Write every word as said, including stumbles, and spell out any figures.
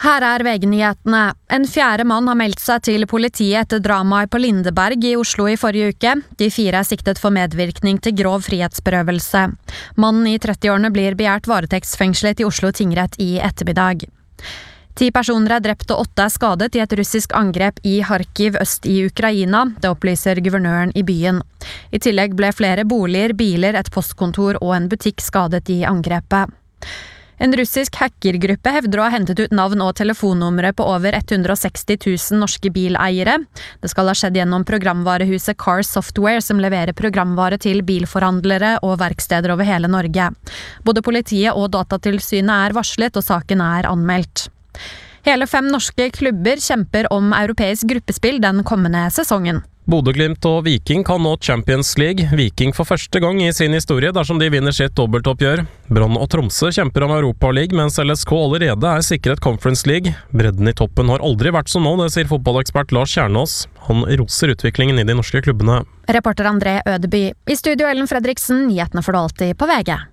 Her er V G-nyhetene. En fjerde mann har meldt seg til politiet etter dramaet på Lindeberg i Oslo i forrige uke. De fire er siktet for medvirkning til grov frihetsberøvelse. Mannen i trettiårene blir begjært varetektsfengslet i Oslo tingrett i ettermiddag. Ti personer er drept og åtte er skadet i et russisk angrep i Kharkiv øst i Ukraina, det opplyser guvernøren i byen. I tillegg ble flere boliger, biler, et postkontor og en butikk skadet i angrepet. En russisk hackergruppe hevder å ha hentet ut navn og telefonnumre på over hundre og seksti tusen norske bileiere. Det skal ha skjedd gjennom programvarehuset Car Software, som leverer programvare til bilforhandlere og verksteder over hele Norge. Både politiet og Datatilsynet er varslet, og saken er anmeldt. Hele fem norske klubber kjemper om europeisk gruppespill den kommende sesongen. Bodø/Glimt og Viking kan nå Champions League. Viking for første gang i sin historie dersom de vinner sitt dobbeltoppgjør. Brann og Tromsø kjemper om Europa League, mens L S K allerede er sikret Conference League. Bredden i toppen har aldri vært som nå, det sier fotballekspert Lars Kjernås. Han roser utviklingen i de norske klubbene. Reporter André Ødeby. I studio Ellen Fredriksen, nyhetene får du alltid på V G.